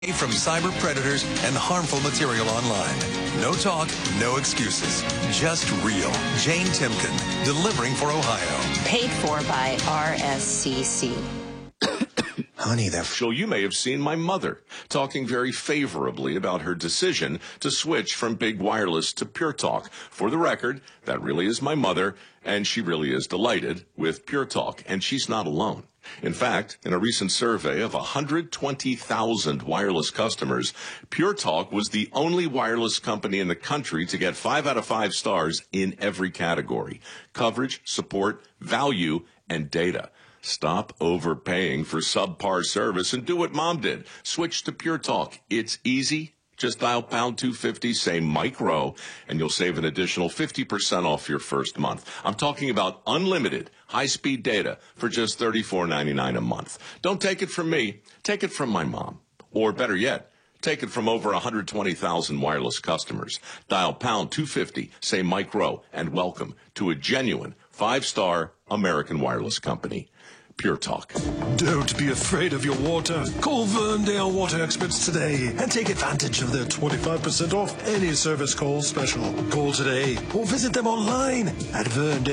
from cyber predators and harmful material online. No talk, no excuses. Just real. Jane Timken, delivering for Ohio. Paid for by RSCC. Honey, that So you may have seen my mother talking very favorably about her decision to switch from Big Wireless to Pure Talk. For the record, that really is my mother, and she really is delighted with Pure Talk, and she's not alone. In fact, in a recent survey of 120,000 wireless customers, Pure Talk was the only wireless company in the country to get 5 out of 5 stars in every category: coverage, support, value, and data. Stop overpaying for subpar service and do what Mom did. Switch to Pure Talk. It's easy. Just dial pound 250, say Mike Rowe, and you'll save an additional 50% off your first month. I'm talking about unlimited high-speed data for just $34.99 a month. Don't take it from me. Take it from my mom. Or better yet, take it from over 120,000 wireless customers. Dial pound 250, say Mike Rowe, and welcome to a genuine 5-star American wireless company. Pure Talk. Don't be afraid of your water. Call Verndale Water Experts today and take advantage of their 25% off any service call special. Call today or visit them online at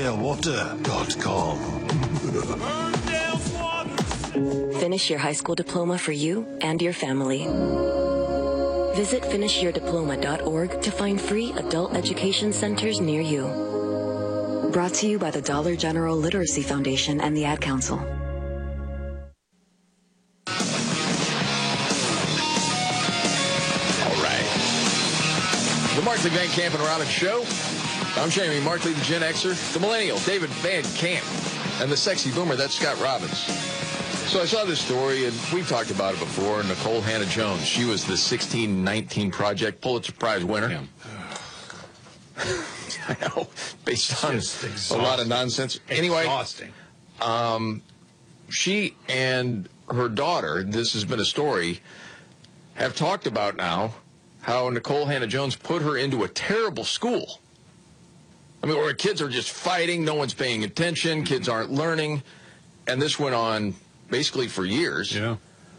verndalewater.com. Finish your high school diploma for you and your family. Visit finishyourdiploma.org to find free adult education centers near you. Brought to you by the Dollar General Literacy Foundation and the Ad Council. All right. The Markley, Van Camp, and Robbins Show. I'm Jamie Markley, the Gen Xer, the Millennial, David Van Camp, and the Sexy Boomer, that's Scott Robbins. So I saw this story, and we've talked about it before, Nicole Hannah-Jones. She was the 1619 Project Pulitzer Prize winner. Yeah. I know, based on a lot of nonsense. Anyway, she and her daughter, this has been a story, have talked about now how Nicole Hannah-Jones put her into a terrible school. I mean, where kids are just fighting, no one's paying attention, kids aren't learning, and this went on basically for years. Yeah.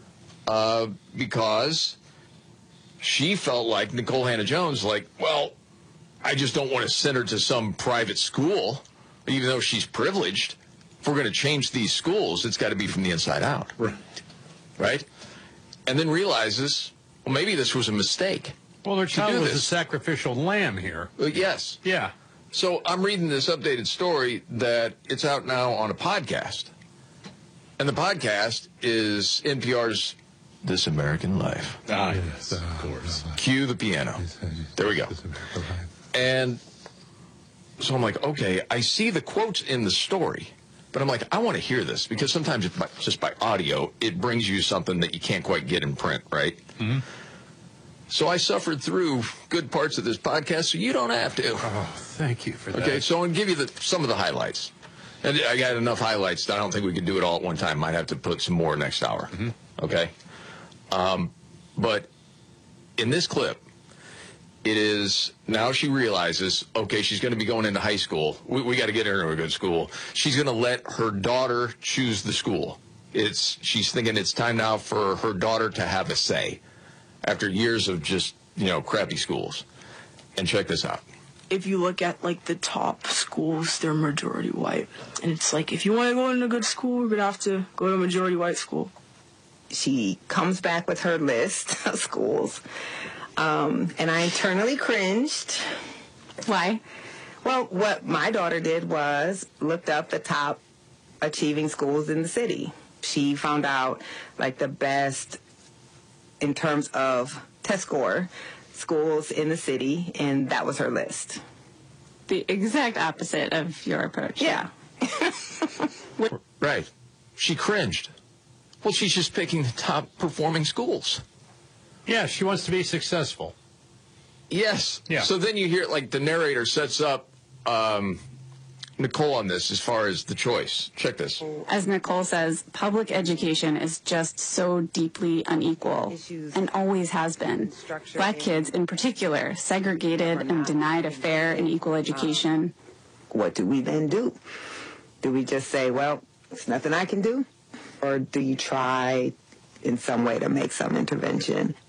Because she felt like Nicole Hannah-Jones, like, well, I just don't want to send her to some private school, even though she's privileged. If we're going to change these schools, it's got to be from the inside out. Right. Right? And then realizes, well, maybe this was a mistake. Well, her child was a sacrificial lamb here. Yes. Yeah. So I'm reading this updated story that it's out now on a podcast. And the podcast is NPR's This American Life. Ah, yes, of course. Cue the piano. There we go. And so I'm like, okay, I see the quotes in the story, but I'm like, I want to hear this, because sometimes just by audio, it brings you something that you can't quite get in print, right? Mm-hmm. So I suffered through good parts of this podcast, so you don't have to. Oh, thank you for that. Okay, so I'm going to give you some of the highlights. And I got enough highlights that I don't think we could do it all at one time. Might have to put some more next hour. Mm-hmm. Okay? But in this clip, it is, now she realizes, okay, she's going to be going into high school. We got to get her into a good school. She's going to let her daughter choose the school. She's thinking it's time now for her daughter to have a say after years of just, crappy schools. And check this out. If you look at, the top schools, they're majority white. And it's like, if you want to go into a good school, you're going to have to go to a majority white school. She comes back with her list of schools. And I internally cringed. Why? Well, what my daughter did was looked up the top achieving schools in the city. She found out, the best in terms of test score schools in the city, and that was her list. The exact opposite of your approach. Yeah. Right. She cringed. Well, she's just picking the top performing schools. Yeah, she wants to be successful. Yes. Yeah. So then you hear, the narrator sets up Nicole on this as far as the choice. Check this. As Nicole says, public education is just so deeply unequal and always has been. Black kids in particular, segregated and denied a fair and equal education. What do we then do? Do we just say, well, there's nothing I can do? Or do you try in some way to make some intervention.